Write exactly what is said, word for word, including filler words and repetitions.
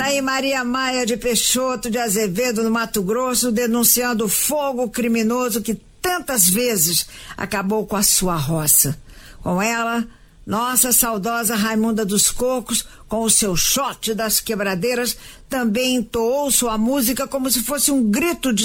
aí Maria Maia de Peixoto de Azevedo, no Mato Grosso, denunciando o fogo criminoso que tantas vezes acabou com a sua roça. Com ela, nossa saudosa Raimunda dos Cocos, com o seu shot das quebradeiras, também entoou sua música como se fosse um grito de